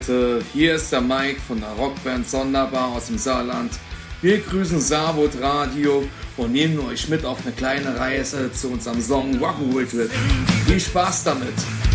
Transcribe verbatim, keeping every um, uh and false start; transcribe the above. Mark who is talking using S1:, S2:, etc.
S1: Leute, hier ist der Mike von der Rockband Sonderbar aus dem Saarland. Wir grüßen Saarwood Radio und nehmen euch mit auf eine kleine Reise zu unserem Song Rock'n'Roll Trip. Viel Spaß damit!